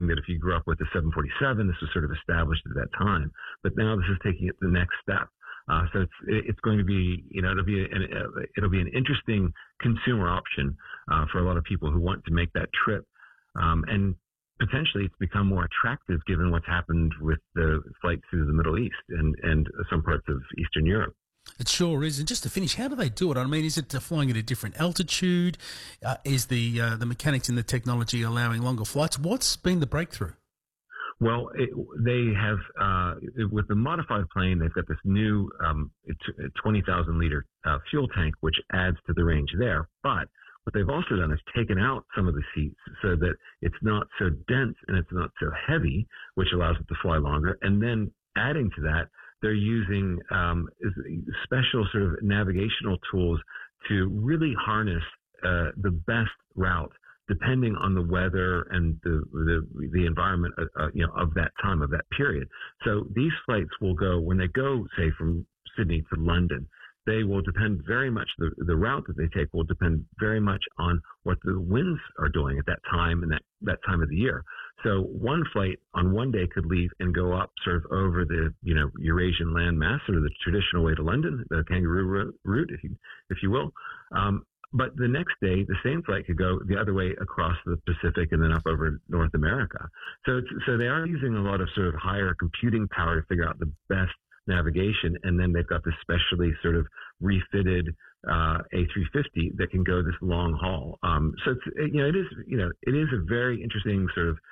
that if you grew up with the 747, this was sort of established at that time. But now this is taking it to the next step. So it's going to be, it'll be an interesting consumer option for a lot of people who want to make that trip. And potentially it's become more attractive given what's happened with the flights through the Middle East and some parts of Eastern Europe. It sure is. And just to finish, how do they do it? I mean, is it flying at a different altitude? Is the mechanics and the technology allowing longer flights? What's been the breakthrough? Well, they have, with the modified plane, they've got this new 20,000 liter fuel tank, which adds to the range there. But what they've also done is taken out some of the seats so that it's not so dense and it's not so heavy, which allows it to fly longer. And then adding to that, they're using special sort of navigational tools to really harness the best route depending on the weather and the environment of that time, of that period. So these flights will go, when they go, say, from Sydney to London, they will depend very much, the route that they take will depend very much on what the winds are doing at that time and that time of the year. So one flight on one day could leave and go up sort of over the, Eurasian landmass, sort of the traditional way to London, the kangaroo route, if you will. But the next day, the same flight could go the other way across the Pacific and then up over North America. So they are using a lot of sort of higher computing power to figure out the best navigation, and then they've got this specially sort of refitted A350 that can go this long haul. So it is a very interesting sort of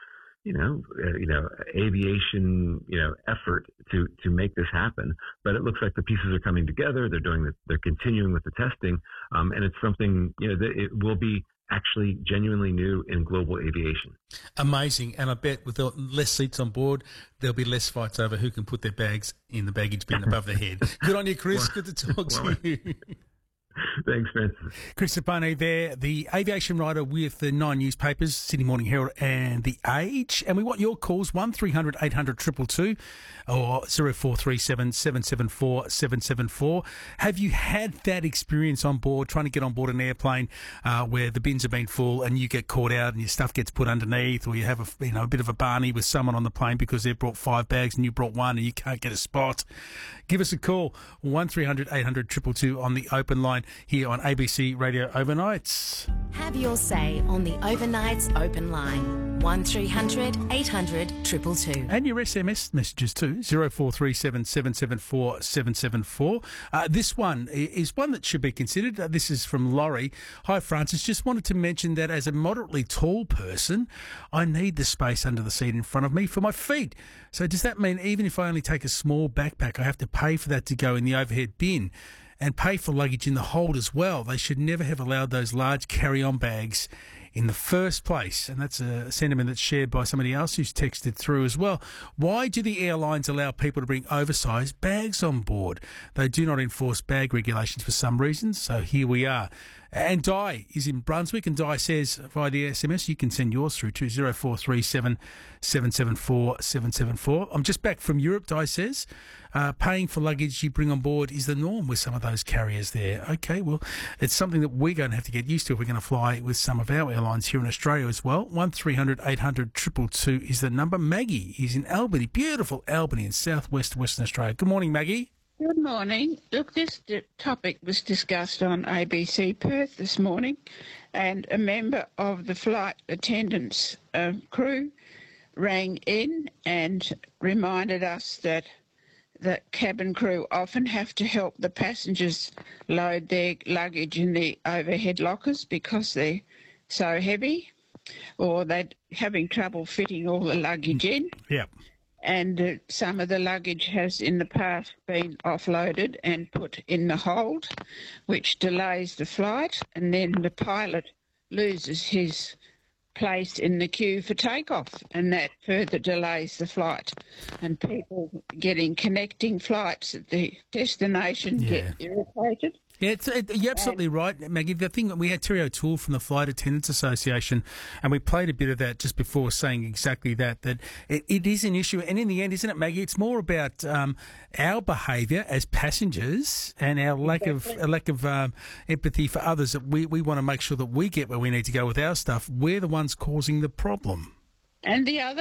aviation effort to make this happen. But it looks like the pieces are coming together. They're continuing with the testing, and it's something that it will be actually genuinely new in global aviation. Amazing. And I bet with less seats on board, there'll be less fights over who can put their bags in the baggage bin above their head. Good on you, Chris. Good to talk to you. Thanks, Francis. Chris Sapone there, the aviation writer with the 9 newspapers, Sydney Morning Herald and The Age. And we want your calls, 1300 800 222 or 0437 774 774. Have you had that experience on board, trying to get on board an airplane where the bins have been full and you get caught out and your stuff gets put underneath, or you have a bit of a Barney with someone on the plane because they've brought 5 bags and you brought one and you can't get a spot? Give us a call, 1300 800 222 on the open line here on ABC Radio Overnights. Have your say on the Overnights open line, 1300 800 222. And your SMS messages too, 0437 774 774. This one is one that should be considered. This is from Laurie. Hi, Francis. Just wanted to mention that as a moderately tall person, I need the space under the seat in front of me for my feet. So does that mean even if I only take a small backpack, I have to pay for that to go in the overhead bin and pay for luggage in the hold as well? They should never have allowed those large carry-on bags in the first place. And that's a sentiment that's shared by somebody else who's texted through as well. Why do the airlines allow people to bring oversized bags on board? They do not enforce bag regulations for some reasons, so here we are. And Di is in Brunswick, and Di says via the SMS, you can send yours through to 0437 774 774. I'm just back from Europe, Di says. Paying for luggage you bring on board is the norm with some of those carriers there. Okay, well, it's something that we're going to have to get used to if we're going to fly with some of our airlines here in Australia as well. 1300 800 222 is the number. Maggie is in Albany, beautiful Albany in southwest Western Australia. Good morning, Maggie. Good morning. Look, this topic was discussed on ABC Perth this morning, and a member of the flight attendants crew rang in and reminded us that the cabin crew often have to help the passengers load their luggage in the overhead lockers because they're so heavy, or they're having trouble fitting all the luggage in. Yep. And some of the luggage has in the past been offloaded and put in the hold, which delays the flight, and then the pilot loses his place in the queue for takeoff, and that further delays the flight. And people getting connecting flights at the destination get irritated. Yeah, you're absolutely right, Maggie. The thing that we had Terry O'Toole from the Flight Attendants Association, and we played a bit of that just before, saying exactly that it is an issue. And in the end, isn't it, Maggie? It's more about our behaviour as passengers and our lack of empathy for others. That we want to make sure that we get where we need to go with our stuff. We're the ones causing the problem. And the other